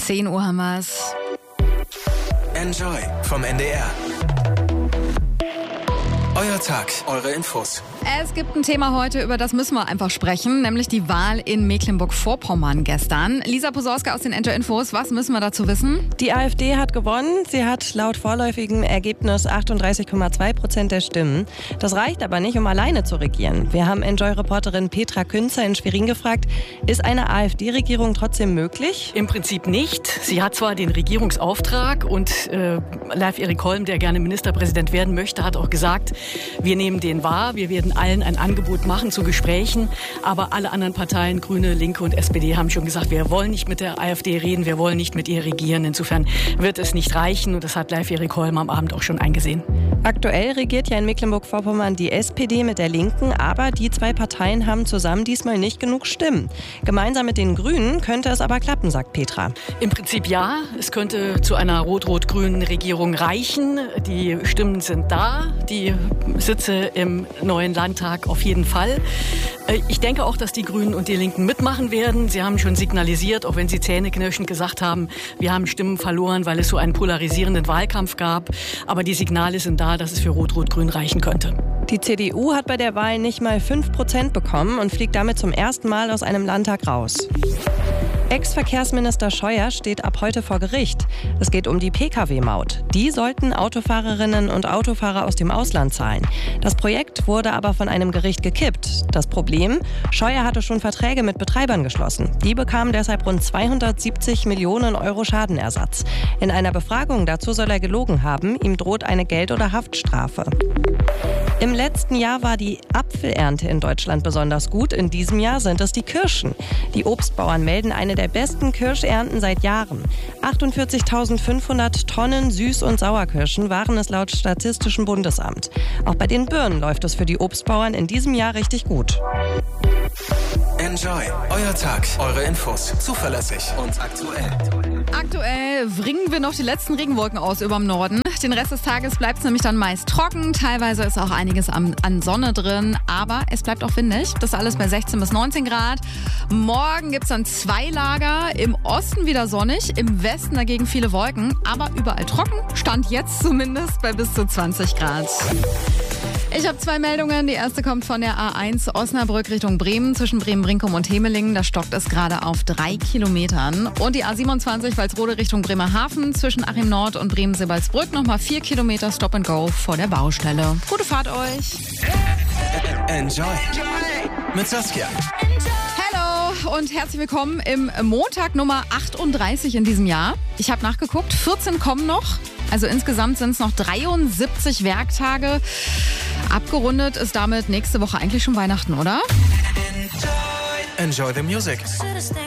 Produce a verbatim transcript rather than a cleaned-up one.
zehn Uhr haben wir's. Enjoy vom N D R. Euer Tag, eure Infos. Es gibt ein Thema heute, über das müssen wir einfach sprechen, nämlich die Wahl in Mecklenburg-Vorpommern gestern. Lisa Posorska aus den Enjoy Infos, was müssen wir dazu wissen? Die AfD hat gewonnen. Sie hat laut vorläufigem Ergebnis achtunddreißig Komma zwei Prozent der Stimmen. Das reicht aber nicht, um alleine zu regieren. Wir haben Enjoy-Reporterin Petra Künzer in Schwerin gefragt, ist eine AfD-Regierung trotzdem möglich? Im Prinzip nicht. Sie hat zwar den Regierungsauftrag und äh, Leif-Erik Holm, der gerne Ministerpräsident werden möchte, hat auch gesagt, wir nehmen den wahr, wir werden allen ein Angebot machen zu Gesprächen, aber alle anderen Parteien, Grüne, Linke und S P D, haben schon gesagt, wir wollen nicht mit der AfD reden, wir wollen nicht mit ihr regieren. Insofern wird es nicht reichen und das hat Leif-Erik Holm am Abend auch schon eingesehen. Aktuell regiert ja in Mecklenburg-Vorpommern die S P D mit der Linken, aber die zwei Parteien haben zusammen diesmal nicht genug Stimmen. Gemeinsam mit den Grünen könnte es aber klappen, sagt Petra. Im Prinzip ja, es könnte zu einer rot-rot-grünen Regierung reichen. Die Stimmen sind da, die Sitze im neuen Landtag auf jeden Fall. Ich denke auch, dass die Grünen und die Linken mitmachen werden. Sie haben schon signalisiert, auch wenn sie zähneknirschend gesagt haben, wir haben Stimmen verloren, weil es so einen polarisierenden Wahlkampf gab. Aber die Signale sind da, dass es für Rot-Rot-Grün reichen könnte. Die C D U hat bei der Wahl nicht mal fünf Prozent bekommen und fliegt damit zum ersten Mal aus einem Landtag raus. Ex-Verkehrsminister Scheuer steht ab heute vor Gericht. Es geht um die P K W-Maut. Die sollten Autofahrerinnen und Autofahrer aus dem Ausland zahlen. Das Projekt wurde aber von einem Gericht gekippt. Das Problem? Scheuer hatte schon Verträge mit Betreibern geschlossen. Die bekamen deshalb rund zweihundertsiebzig Millionen Euro Schadenersatz. In einer Befragung dazu soll er gelogen haben. Ihm droht eine Geld- oder Haftstrafe. Im letzten Jahr war die Apfelernte in Deutschland besonders gut. In diesem Jahr sind es die Kirschen. Die Obstbauern melden eine der besten Kirschernten seit Jahren. achtundvierzigtausendfünfhundert Tonnen Süß- und Sauerkirschen waren es laut Statistischem Bundesamt. Auch bei den Birnen läuft es für die Obstbauern in diesem Jahr richtig gut. Enjoy, euer Tag, eure Infos. Zuverlässig und aktuell. Aktuell bringen wir noch die letzten Regenwolken aus überm Norden. Den Rest des Tages bleibt es nämlich dann meist trocken. Teilweise ist auch einiges an, an Sonne drin, aber es bleibt auch windig. Das alles bei sechzehn bis neunzehn Grad. Morgen gibt es dann zwei Lager. Im Osten wieder sonnig, im Westen dagegen viele Wolken, aber überall trocken. Stand jetzt zumindest bei bis zu zwanzig Grad. Ich habe zwei Meldungen. Die erste kommt von der A eins Osnabrück Richtung Bremen, zwischen Bremen-Brinkum und Hemelingen. Da stockt es gerade auf drei Kilometern. Und die A siebenundzwanzig Walsrode Richtung Bremerhaven, zwischen Achim Nord und Bremen-Sebalsbrück nochmal vier Kilometer Stop and Go vor der Baustelle. Gute Fahrt euch. Enjoy mit Saskia. Hallo und herzlich willkommen im Montag Nummer achtunddreißig in diesem Jahr. Ich habe nachgeguckt, vierzehn kommen noch. Also insgesamt sind es noch dreiundsiebzig Werktage. Abgerundet ist damit nächste Woche eigentlich schon Weihnachten, oder? Enjoy the music.